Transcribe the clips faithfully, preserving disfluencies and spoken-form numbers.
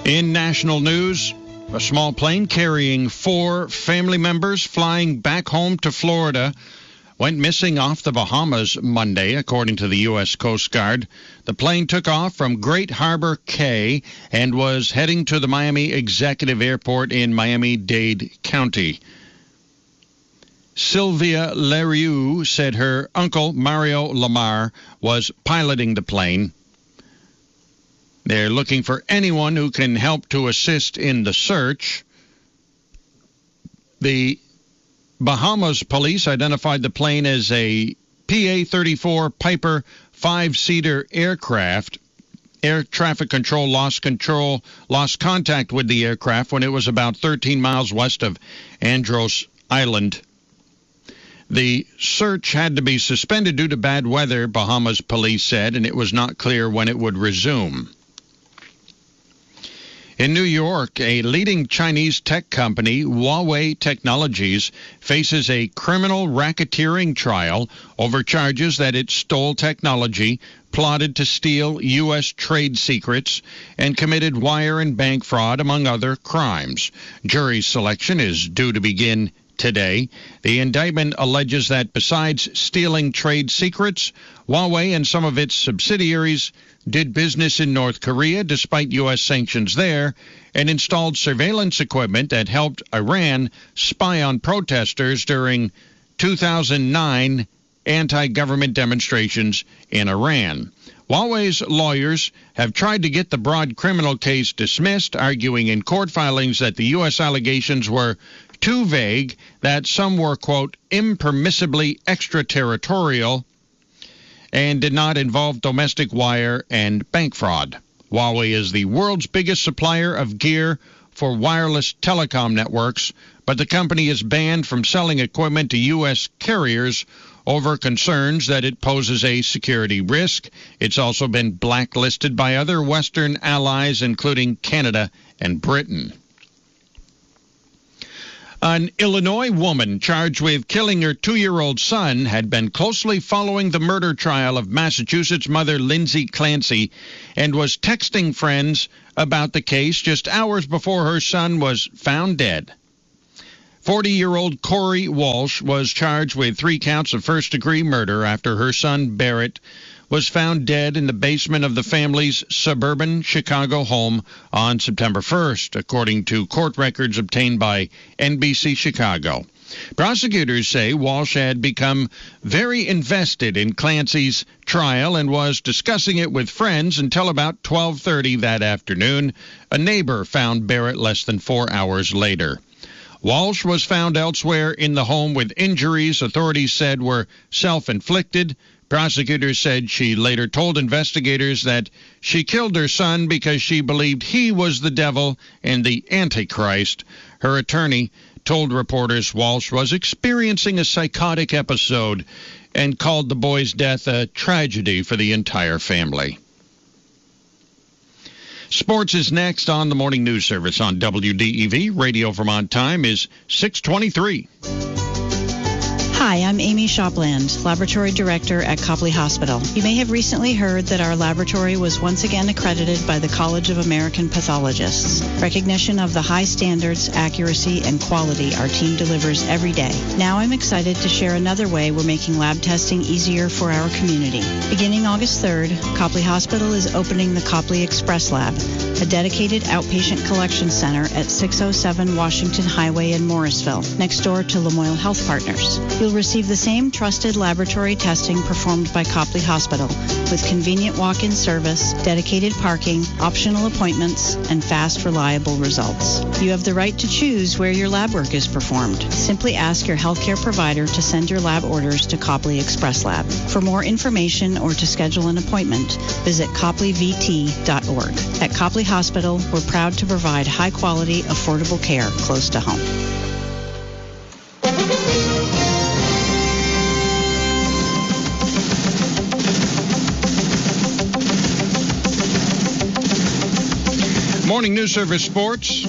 In national news, a small plane carrying four family members flying back home to Florida went missing off the Bahamas Monday, according to the U S Coast Guard. The plane took off from Great Harbor Cay and was heading to the Miami Executive Airport in Miami-Dade County. Sylvia Leroux said her uncle, Mario Lamar, was piloting the plane. They're looking for anyone who can help to assist in the search. The Bahamas police identified the plane as a P A thirty-four Piper five-seater aircraft. Air traffic control lost control, lost contact with the aircraft when it was about thirteen miles west of Andros Island. The search had to be suspended due to bad weather, Bahamas police said, and it was not clear when it would resume. In New York, a leading Chinese tech company, Huawei Technologies, faces a criminal racketeering trial over charges that it stole technology, plotted to steal U S trade secrets, and committed wire and bank fraud, among other crimes. Jury selection is due to begin today. The indictment alleges that besides stealing trade secrets, Huawei and some of its subsidiaries did business in North Korea despite U S sanctions there, and installed surveillance equipment that helped Iran spy on protesters during two thousand nine anti-government demonstrations in Iran. Huawei's lawyers have tried to get the broad criminal case dismissed, arguing in court filings that the U S allegations were too vague, that some were, quote, impermissibly extraterritorial, and did not involve domestic wire and bank fraud. Huawei is the world's biggest supplier of gear for wireless telecom networks, but the company is banned from selling equipment to U S carriers over concerns that it poses a security risk. It's also been blacklisted by other Western allies, including Canada and Britain. An Illinois woman charged with killing her two-year-old son had been closely following the murder trial of Massachusetts mother Lindsay Clancy and was texting friends about the case just hours before her son was found dead. forty-year-old Corey Walsh was charged with three counts of first-degree murder after her son Barrett was found dead in the basement of the family's suburban Chicago home on September first, according to court records obtained by N B C Chicago. Prosecutors say Walsh had become very invested in Clancy's trial and was discussing it with friends until about twelve thirty that afternoon. A neighbor found Barrett less than four hours later. Walsh was found elsewhere in the home with injuries authorities said were self-inflicted. Prosecutors said she later told investigators that she killed her son because she believed he was the devil and the Antichrist. Her attorney told reporters Walsh was experiencing a psychotic episode and called the boy's death a tragedy for the entire family. Sports is next on the Morning News Service on W D E V. Radio Vermont time is six twenty-three. Hi, I'm Amy Shopland, Laboratory Director at Copley Hospital. You may have recently heard that our laboratory was once again accredited by the College of American Pathologists. Recognition of the high standards, accuracy, and quality our team delivers every day. Now I'm excited to share another way we're making lab testing easier for our community. Beginning August third, Copley Hospital is opening the Copley Express Lab, a dedicated outpatient collection center at six oh seven Washington Highway in Morrisville, next door to Lamoille Health Partners. You'll receive the same trusted laboratory testing performed by Copley Hospital, with convenient walk-in service, dedicated parking, optional appointments, and fast, reliable results. You have the right to choose where your lab work is performed. Simply ask your healthcare provider to send your lab orders to Copley Express Lab. For more information or to schedule an appointment, visit copley v t dot org. At Copley Hospital, we're proud to provide high-quality, affordable care close to home. Morning News Service Sports.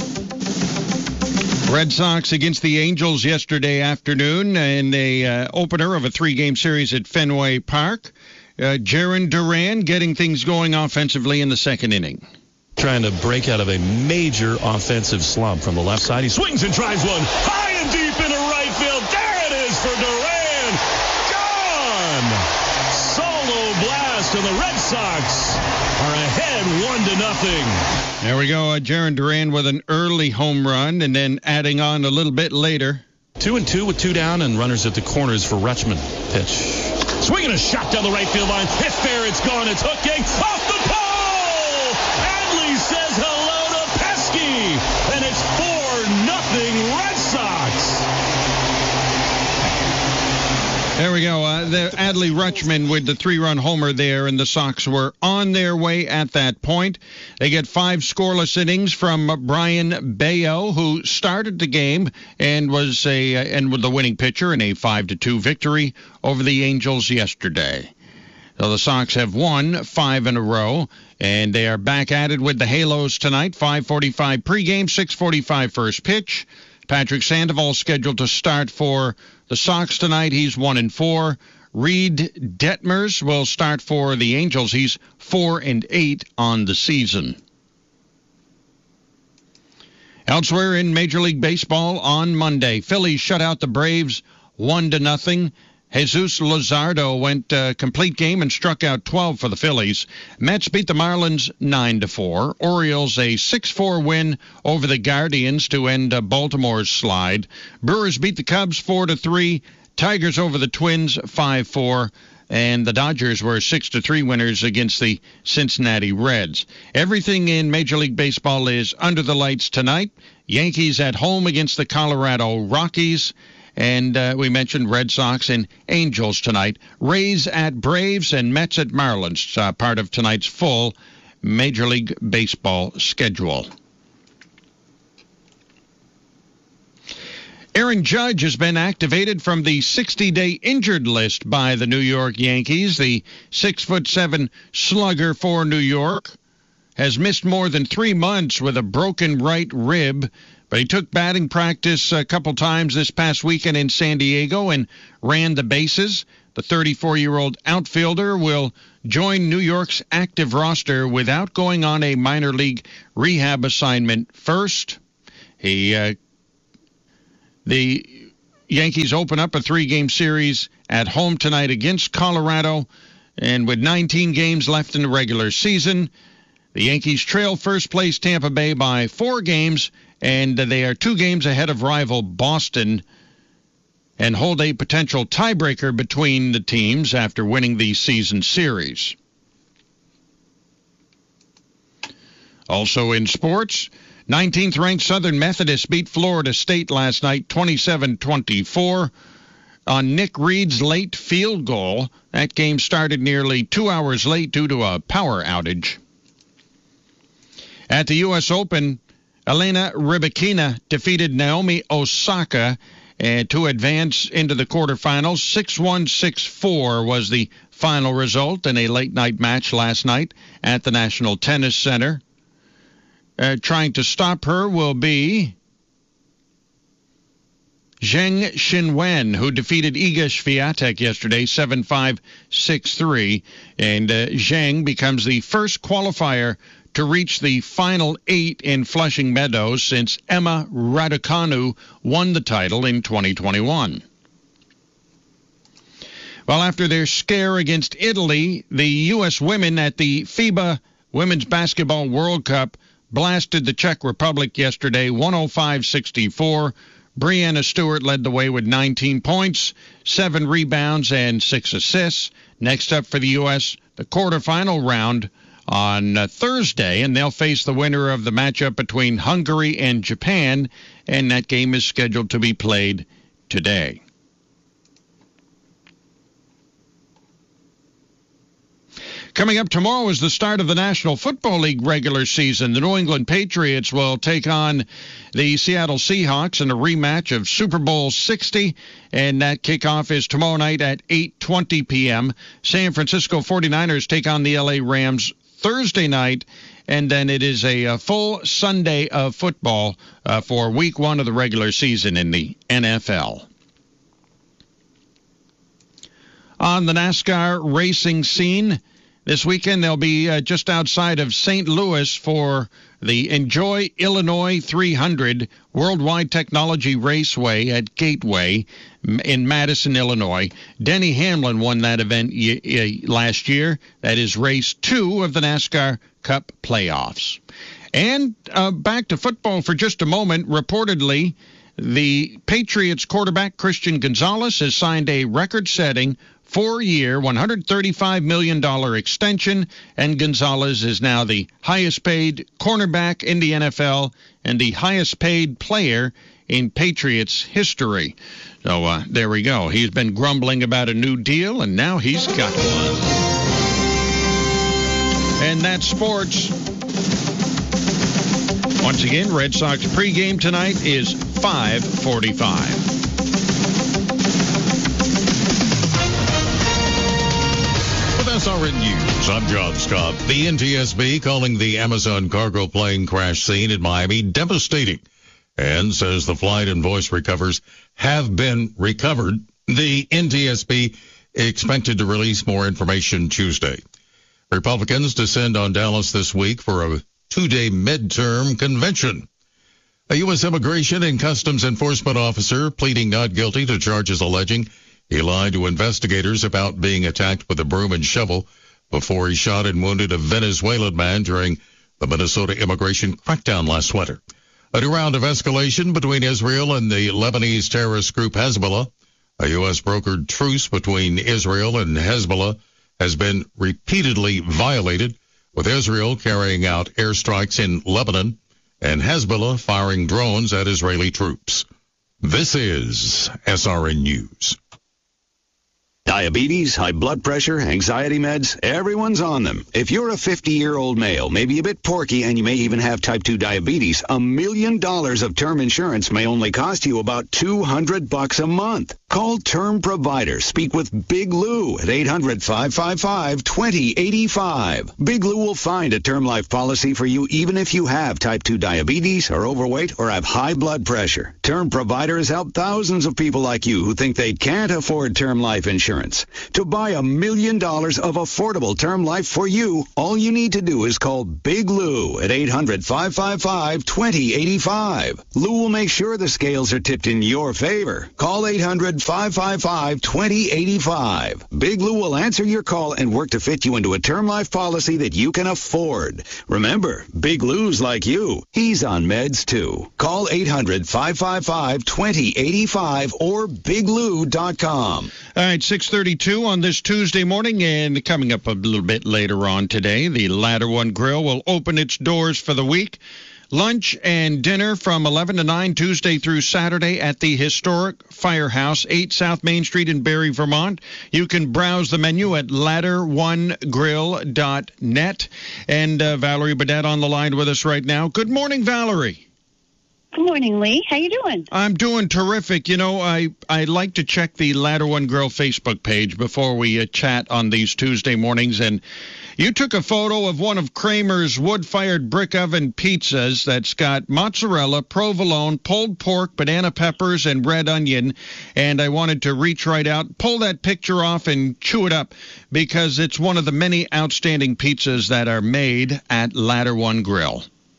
Red Sox against the Angels yesterday afternoon in the uh, opener of a three-game series at Fenway Park. Uh, Jarren Duran getting things going offensively in the second inning. trying to break out of a major offensive slump from the left side. He swings and drives one high and deep into right field. There it is for Duran. Gone! Solo blast, and the Red Sox are ahead one to nothing. There we go. Uh, Jarren Duran with an early home run, and then adding on a little bit later. Two and two with two down and runners at the corners for Rutschman. Pitch. Swinging a shot down the right field line. It's fair. It's gone. It's hooking off the pole. Adley says hello to Pesky, and it's four nothing Red Sox. There we go. Uh, the Adley Rutschman with the three-run homer there, and the Sox were on their way at that point. They get five scoreless innings from Brian Bayo, who started the game and was a and with the winning pitcher in a five to two victory over the Angels yesterday. So the Sox have won five in a row, and they are back at it with the Halos tonight. five forty-five pregame, six forty-five first pitch. Patrick Sandoval scheduled to start for the Sox tonight. He's one and four. Reed Detmers will start for the Angels. He's four and eight on the season. Elsewhere in Major League Baseball on Monday, Phillies shut out the Braves one to nothing. Jesus Luzardo went uh, complete game and struck out twelve for the Phillies. Mets beat the Marlins nine to four. Orioles a six four win over the Guardians to end uh, Baltimore's slide. Brewers beat the Cubs four to three. Tigers over the Twins five four. And the Dodgers were six to three winners against the Cincinnati Reds. Everything in Major League Baseball is under the lights tonight. Yankees at home against the Colorado Rockies. And uh, we mentioned Red Sox and Angels tonight. Rays at Braves and Mets at Marlins, uh, part of tonight's full Major League Baseball schedule. Aaron Judge has been activated from the sixty-day injured list by the New York Yankees. The six foot seven slugger for New York has missed more than three months with a broken right rib. But he took batting practice a couple times this past weekend in San Diego and ran the bases. The thirty-four-year-old outfielder will join New York's active roster without going on a minor league rehab assignment first. He, uh, the Yankees open up a three-game series at home tonight against Colorado. And with nineteen games left in the regular season, the Yankees trail first-place Tampa Bay by four games, and they are two games ahead of rival Boston and hold a potential tiebreaker between the teams after winning the season series. Also in sports, nineteenth-ranked Southern Methodist beat Florida State last night twenty-seven twenty-four on Nick Reed's late field goal. That game started nearly two hours late due to a power outage. At the U S Open, Elena Rybakina defeated Naomi Osaka uh, to advance into the quarterfinals. six one, six four was the final result in a late-night match last night at the National Tennis Center. Uh, trying to stop her will be Zheng Xinwen, who defeated Iga Swiatek yesterday, seven five, six three. And uh, Zheng becomes the first qualifier to reach the final eight in Flushing Meadows since Emma Raducanu won the title in twenty twenty-one. Well, after their scare against Italy, the U S women at the FIBA Women's Basketball World Cup blasted the Czech Republic yesterday, one oh five sixty-four. Breanna Stewart led the way with nineteen points, seven rebounds, and six assists. Next up for the U S, the quarterfinal round on uh, Thursday, and they'll face the winner of the matchup between Hungary and Japan, and that game is scheduled to be played today. Coming up tomorrow is the start of the National Football League regular season. The New England Patriots will take on the Seattle Seahawks in a rematch of Super Bowl sixty, and that kickoff is tomorrow night at eight twenty p.m. San Francisco forty-niners take on the L A Rams Thursday night, and then it is a, a full Sunday of football uh, for week one of the regular season in the N F L. On the NASCAR racing scene, This weekend, they'll be uh, just outside of Saint Louis for the Enjoy Illinois three hundred Worldwide Technology Raceway at Gateway in Madison, Illinois. Denny Hamlin won that event y- y- last year. That is race two of the NASCAR Cup playoffs. And uh, back to football for just a moment. Reportedly, the Patriots quarterback Christian Gonzalez has signed a record-setting four-year, one hundred thirty-five million dollars extension, and Gonzalez is now the highest-paid cornerback in the N F L and the highest-paid player in Patriots history. So uh, there we go. He's been grumbling about a new deal, and now he's got one. And that's sports. Once again, Red Sox pregame tonight is five forty-five. S R N News, I'm John Scott. The N T S B calling the Amazon cargo plane crash scene in Miami devastating and says the flight and voice recovers have been recovered. The N T S B expected to release more information Tuesday. Republicans descend on Dallas this week for a two-day midterm convention. A U S Immigration and Customs Enforcement officer pleading not guilty to charges alleging he lied to investigators about being attacked with a broom and shovel before he shot and wounded a Venezuelan man during the Minnesota immigration crackdown last winter. A new round of escalation between Israel and the Lebanese terrorist group Hezbollah. A U S brokered truce between Israel and Hezbollah has been repeatedly violated, with Israel carrying out airstrikes in Lebanon and Hezbollah firing drones at Israeli troops. This is S R N News. Diabetes, high blood pressure, anxiety meds, everyone's on them. If you're a fifty-year-old male, maybe a bit porky, and you may even have type two diabetes, a million dollars of term insurance may only cost you about two hundred bucks a month. Call Term Provider. Speak with Big Lou at eight hundred, five five five, two zero eight five. Big Lou will find a term life policy for you even if you have type two diabetes, are overweight, or have high blood pressure. Term Provider has helped thousands of people like you who think they can't afford term life insurance. To buy a million dollars of affordable term life for you, all you need to do is call Big Lou at eight hundred, five five five, two zero eight five. Lou will make sure the scales are tipped in your favor. Call eight hundred, five five five, two zero eight five. Big Lou will answer your call and work to fit you into a term life policy that you can afford. Remember, Big Lou's like you. He's on meds too. Call eight hundred, five five five, two zero eight five or big lou dot com. All right, six thirty-two on this Tuesday morning, and coming up a little bit later on today, the Ladder One Grill will open its doors for the week. Lunch and dinner from eleven to nine Tuesday through Saturday at the historic Firehouse, eight South Main Street in Barrie, Vermont. You can browse the menu at ladder one grill dot net. And uh, Valerie Badet on the line with us right now. Good morning, Valerie. Good morning, Lee. How you doing? I'm doing terrific. You know, I, I like to check the Ladder One Grill Facebook page before we uh, chat on these Tuesday mornings, and you took a photo of one of Kramer's wood-fired brick oven pizzas that's got mozzarella, provolone, pulled pork, banana peppers, and red onion, and I wanted to reach right out, pull that picture off, and chew it up, because it's one of the many outstanding pizzas that are made at Ladder One Grill.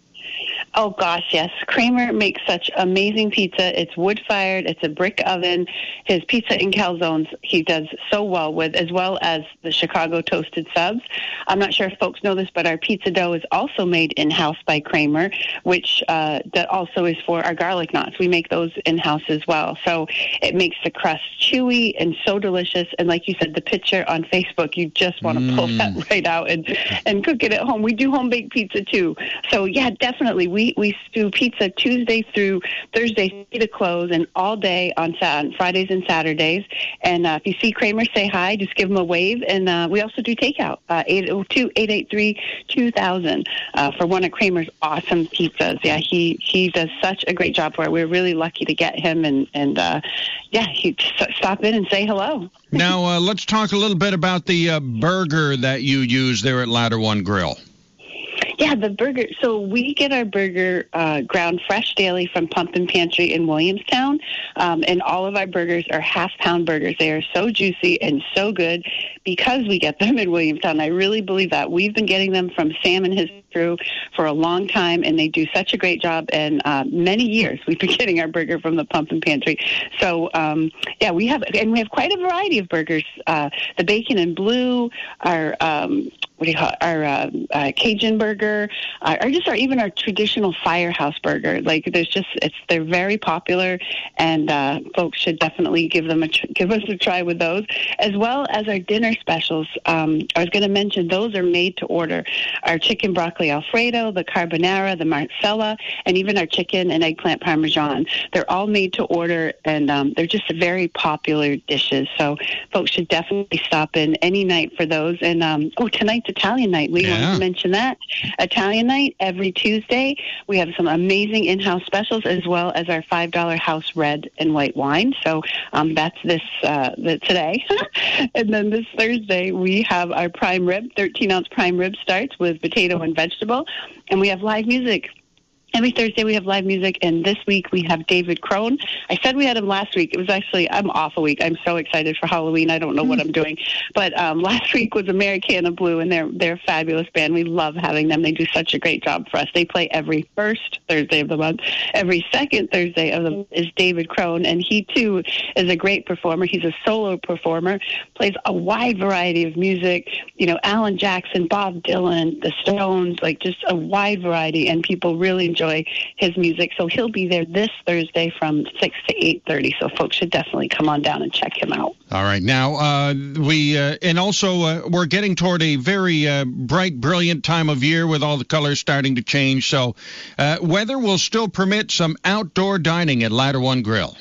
Oh, gosh, yes. Kramer makes such amazing pizza. It's wood-fired. It's a brick oven. His pizza and calzones he does so well with, as well as the Chicago toasted subs. I'm not sure if folks know this, but our pizza dough is also made in-house by Kramer, which uh, that also is for our garlic knots. We make those in-house as well. So it makes the crust chewy and so delicious. And like you said, the picture on Facebook, you just want to mm. pull that right out and, and cook it at home. We do home-baked pizza, too. So, yeah, definitely. We We do pizza Tuesday through Thursday to close, and all day on, on Fridays and Saturdays. And uh, if you see Kramer, say hi. Just give him a wave. And uh, we also do takeout, uh, eight oh two, eight eight three, two thousand uh, for one of Kramer's awesome pizzas. Yeah, he, he does such a great job for it. We're really lucky to get him. And, and uh, yeah, he stop in and say hello. Now, uh, let's talk a little bit about the uh, burger that you use there at Ladder One Grill. Yeah, the burger. So we get our burger uh, ground fresh daily from Pumpkin Pantry in Williamstown, um, and all of our burgers are half-pound burgers. They are so juicy and so good. because we get them in Williamstown. I really believe that. We've been getting them from Sam and his crew for a long time, and they do such a great job. And uh, many years we've been getting our burger from the Pump and Pantry. So, um, yeah, we have, and we have quite a variety of burgers. Uh, the bacon and blue, our um, what do you call it? Our uh, uh, Cajun burger, uh, or just our even our traditional Firehouse burger. Like there's just it's they're very popular, and uh, folks should definitely give them a tr- give us a try with those, as well as our dinner specials. Um, I was going to mention those are made to order. Our chicken broccoli Alfredo, the carbonara, the Marcella, and even our chicken and eggplant parmesan. They're all made to order, and um, they're just very popular dishes. So folks should definitely stop in any night for those. And um, oh, tonight's Italian night. We yeah. want to mention that. Italian night every Tuesday. We have some amazing in-house specials, as well as our five dollar house red and white wine. So um, that's this uh, the, today. And then this Thursday, we have our prime rib, thirteen ounce prime rib starts with potato and vegetable. And we have live music. Every Thursday we have live music, and this week we have David Crone. I said we had him last week. It was actually, I'm off a week. I'm so excited for Halloween. I don't know what I'm doing. But um, last week was Americana Blue, and they're, they're a fabulous band. We love having them. They do such a great job for us. They play every first Thursday of the month. Every second Thursday of the month is David Crone, and he, too, is a great performer. He's a solo performer, plays a wide variety of music. You know, Alan Jackson, Bob Dylan, the Stones, like just a wide variety, and people really enjoy his music. So he'll be there this Thursday from six to eight thirty. So folks should definitely come on down and check him out. All right. Now, uh, we, uh, and also uh, we're getting toward a very uh, bright, brilliant time of year with all the colors starting to change. So uh, weather will still permit some outdoor dining at Ladder One Grill.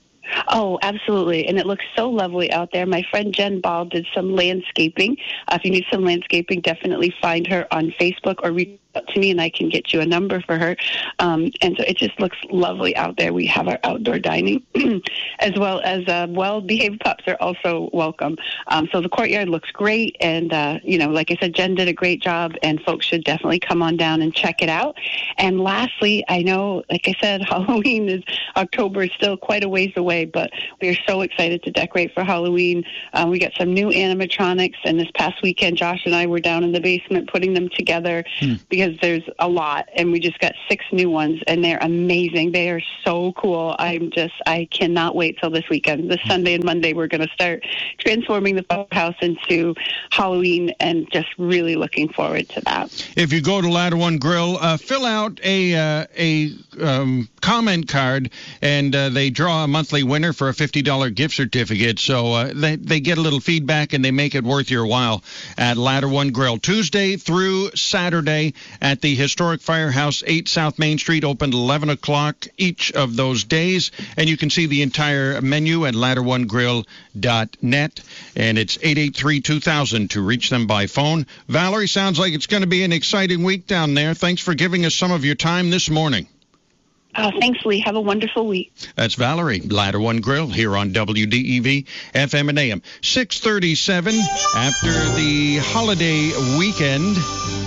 Oh, absolutely. And it looks so lovely out there. My friend Jen Ball did some landscaping. Uh, if you need some landscaping, definitely find her on Facebook or reach out to me, and I can get you a number for her. Um, and so it just looks lovely out there. We have our outdoor dining, as well as uh, well-behaved pups are also welcome. Um, so the courtyard looks great. And, uh, you know, like I said, Jen did a great job, and folks should definitely come on down and check it out. And lastly, I know, like I said, Halloween is October is still quite a ways away, but we are so excited to decorate for Halloween. Um, we got some new animatronics, and this past weekend, Josh and I were down in the basement putting them together hmm. because there's a lot, and we just got six new ones, and they're amazing. They are so cool. I'm just, I cannot wait till this weekend. This Sunday and Monday, we're going to start transforming the house into Halloween, and just really looking forward to that. If you go to Ladder One Grill, uh, fill out a uh, a um, comment card, and uh, they draw a monthly winner for a fifty dollar gift certificate. So uh, they, they get a little feedback, and they make it worth your while at Ladder One Grill. Tuesday through Saturday at the historic Firehouse, eight South Main Street, open at eleven o'clock each of those days. And you can see the entire menu at ladder one grill dot net. And it's eight eight three, two thousand to reach them by phone. Valerie, sounds like it's going to be an exciting week down there. Thanks for giving us some of your time this morning. Oh, thanks, Lee. Have a wonderful week. That's Valerie, Ladder One Grill, here on W D E V, F M and A M. six thirty-seven after the holiday weekend.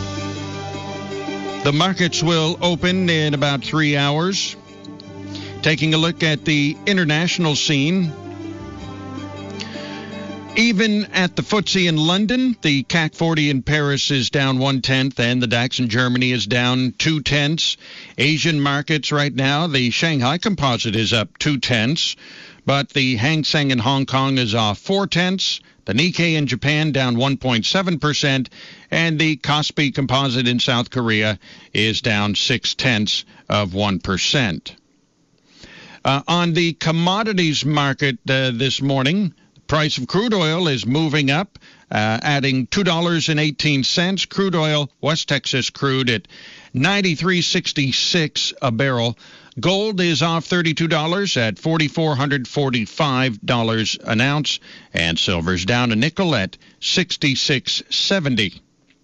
The markets will open in about three hours. Taking a look at the international scene. Even at the F T S E in London, the C A C forty in Paris is down one-tenth, and the DAX in Germany is down two-tenths. Asian markets right now, the Shanghai Composite is up two-tenths, but the Hang Seng in Hong Kong is off four-tenths. The Nikkei in Japan down one point seven percent, and the Kospi Composite in South Korea is down six-tenths of one percent. Uh, on the commodities market uh, this morning, the price of crude oil is moving up, uh, adding two dollars and eighteen cents. Crude oil, West Texas crude at ninety-three sixty-six a barrel. Gold is off thirty-two dollars at four thousand four hundred forty-five dollars an ounce, and silver's down a nickel at sixty-six seventy.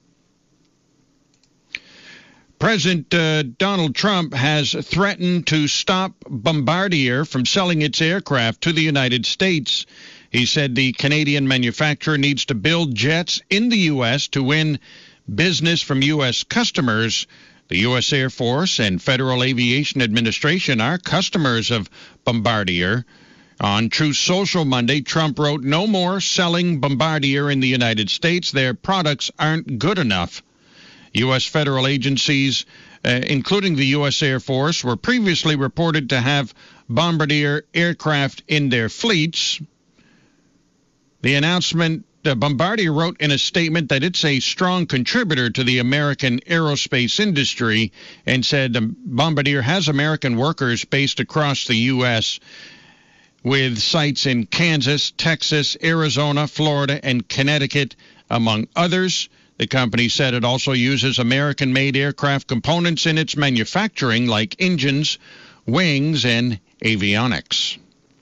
President uh, Donald Trump has threatened to stop Bombardier from selling its aircraft to the United States. He said the Canadian manufacturer needs to build jets in the U S to win business from U S customers. The U S Air Force and Federal Aviation Administration are customers of Bombardier. On Truth Social Monday, Trump wrote, "No more selling Bombardier in the United States. Their products aren't good enough." U S federal agencies, uh, including the U S Air Force, were previously reported to have Bombardier aircraft in their fleets. The announcement, uh, Bombardier wrote in a statement that it's a strong contributor to the American aerospace industry and said um, Bombardier has American workers based across the U S with sites in Kansas, Texas, Arizona, Florida, and Connecticut, among others. The company said it also uses American-made aircraft components in its manufacturing, like engines, wings, and avionics.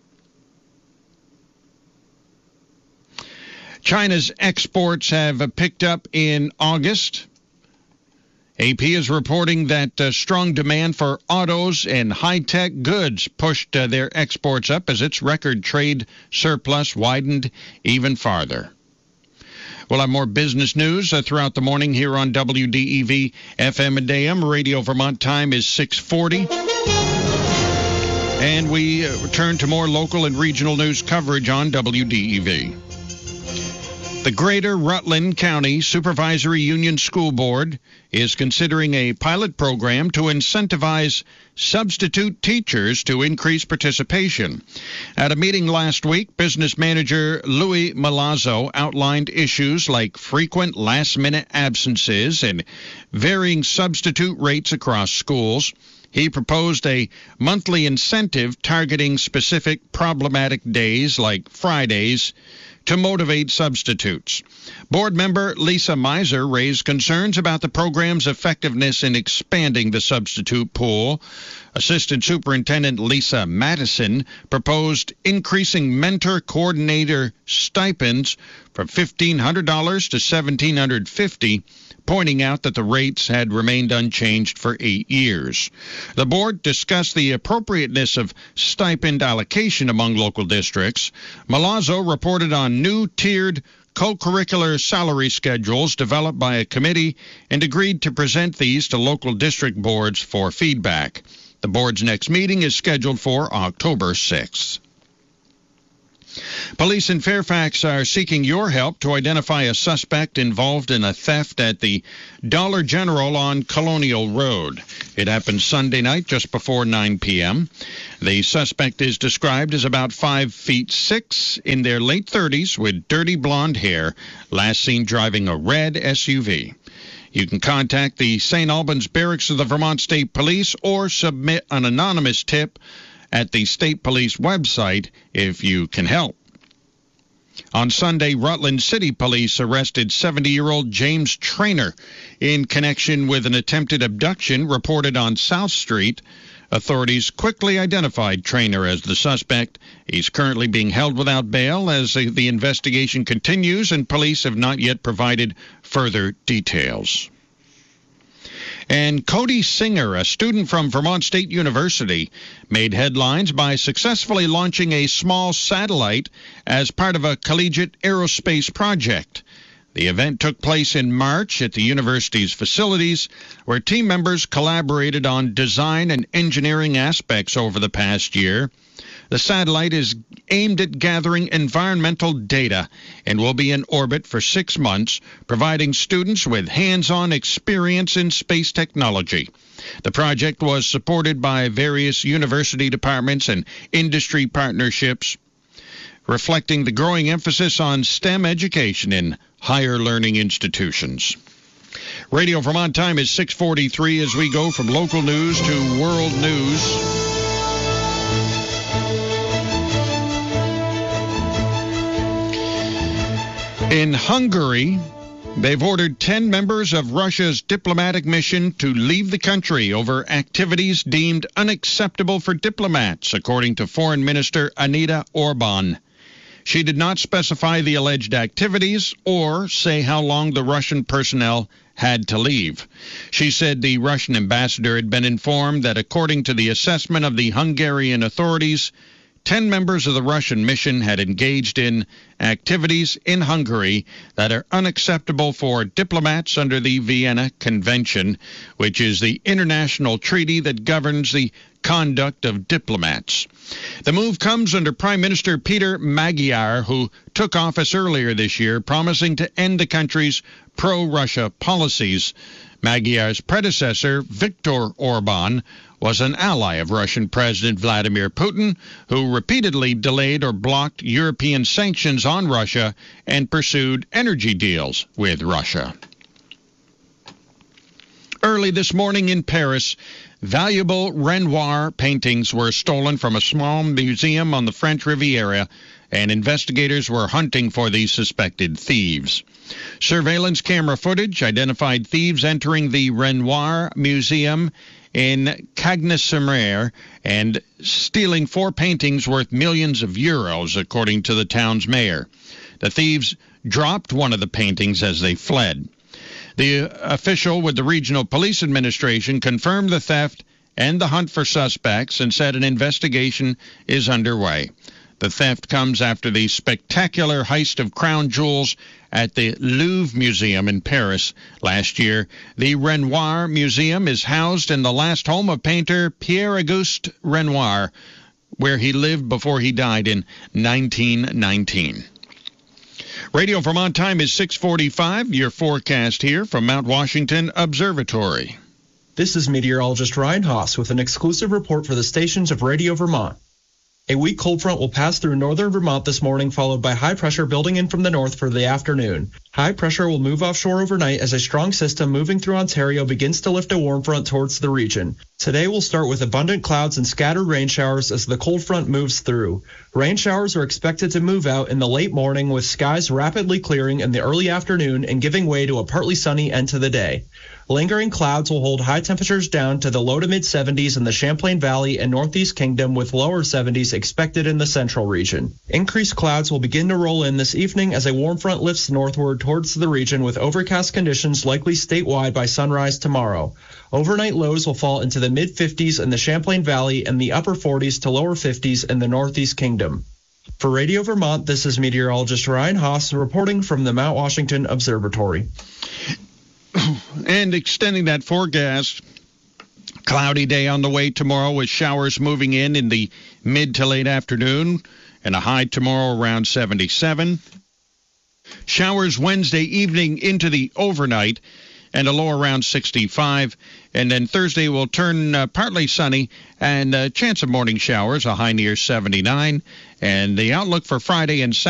China's exports have picked up in August. A P is reporting that uh, strong demand for autos and high-tech goods pushed uh, their exports up as its record trade surplus widened even farther. We'll have more business news uh, throughout the morning here on W D E V F M and A M. Radio Vermont time is six forty. And we uh, return to more local and regional news coverage on W D E V. The Greater Rutland County Supervisory Union School Board is considering a pilot program to incentivize substitute teachers to increase participation. At a meeting last week, business manager Louis Malazzo outlined issues like frequent last-minute absences and varying substitute rates across schools. He proposed a monthly incentive targeting specific problematic days like Fridays to motivate substitutes. Board member Lisa Miser raised concerns about the program's effectiveness in expanding the substitute pool. Assistant Superintendent Lisa Madison proposed increasing mentor coordinator stipends from fifteen hundred dollars to seventeen hundred fifty dollars, pointing out that the rates had remained unchanged for eight years. The board discussed the appropriateness of stipend allocation among local districts. Malazzo reported on new tiered co-curricular salary schedules developed by a committee and agreed to present these to local district boards for feedback. The board's next meeting is scheduled for October sixth. Police in Fairfax are seeking your help to identify a suspect involved in a theft at the Dollar General on Colonial Road. It happened Sunday night just before nine p.m. The suspect is described as about five feet six, in their late thirties, with dirty blonde hair, last seen driving a red S U V. You can contact the Saint Albans Barracks of the Vermont State Police or submit an anonymous tip at the State Police website if you can help. On Sunday, Rutland City Police arrested seventy-year-old James Trainer in connection with an attempted abduction reported on South Street. Authorities quickly identified Trainer as the suspect. He's currently being held without bail as the investigation continues, and police have not yet provided further details. And Cody Singer, a student from Vermont State University, made headlines by successfully launching a small satellite as part of a collegiate aerospace project. The event took place in March at the university's facilities, where team members collaborated on design and engineering aspects over the past year. The satellite is aimed at gathering environmental data and will be in orbit for six months, providing students with hands-on experience in space technology. The project was supported by various university departments and industry partnerships, reflecting the growing emphasis on STEM education in higher learning institutions. Radio Vermont time is six forty-three as we go from local news to world news. In Hungary, they've ordered ten members of Russia's diplomatic mission to leave the country over activities deemed unacceptable for diplomats, according to Foreign Minister Anita Orban. She did not specify the alleged activities or say how long the Russian personnel had to leave. She said the Russian ambassador had been informed that according to the assessment of the Hungarian authorities, ten members of the Russian mission had engaged in activities in Hungary that are unacceptable for diplomats under the Vienna Convention, which is the international treaty that governs the conduct of diplomats. The move comes under Prime Minister Peter Magyar, who took office earlier this year, promising to end the country's pro-Russia policies. Magyar's predecessor, Viktor Orban, was an ally of Russian President Vladimir Putin, who repeatedly delayed or blocked European sanctions on Russia and pursued energy deals with Russia. Early this morning in Paris, valuable Renoir paintings were stolen from a small museum on the French Riviera, and investigators were hunting for the suspected thieves. Surveillance camera footage identified thieves entering the Renoir Museum in Cagnes-sur-Mer and stealing four paintings worth millions of euros, according to the town's mayor. The thieves dropped one of the paintings as they fled. The official with the Regional Police Administration confirmed the theft and the hunt for suspects and said an investigation is underway. The theft comes after the spectacular heist of crown jewels at the Louvre Museum in Paris last year. The Renoir Museum is housed in the last home of painter Pierre-Auguste Renoir, where he lived before he died in nineteen nineteen. Radio Vermont time is six forty-five. Your forecast here from Mount Washington Observatory. This is meteorologist Ryan Haas with an exclusive report for the stations of Radio Vermont. A weak cold front will pass through northern Vermont this morning, followed by high pressure building in from the north for the afternoon. High pressure will move offshore overnight as a strong system moving through Ontario begins to lift a warm front towards the region. Today will start with abundant clouds and scattered rain showers as the cold front moves through. Rain showers are expected to move out in the late morning, with skies rapidly clearing in the early afternoon and giving way to a partly sunny end to the day. Lingering clouds will hold high temperatures down to the low to mid seventies in the Champlain Valley and Northeast Kingdom, with lower seventies expected in the central region. Increased clouds will begin to roll in this evening as a warm front lifts northward towards the region, with overcast conditions likely statewide by sunrise tomorrow. Overnight lows will fall into the mid fifties in the Champlain Valley and the upper forties to lower fifties in the Northeast Kingdom. For Radio Vermont, this is meteorologist Ryan Haas reporting from the Mount Washington Observatory. And extending that forecast, cloudy day on the way tomorrow with showers moving in in the mid to late afternoon and a high tomorrow around seventy-seven. Showers Wednesday evening into the overnight and a low around sixty-five. And then Thursday will turn uh, partly sunny and a chance of morning showers, a high near seventy-nine. And the outlook for Friday and Saturday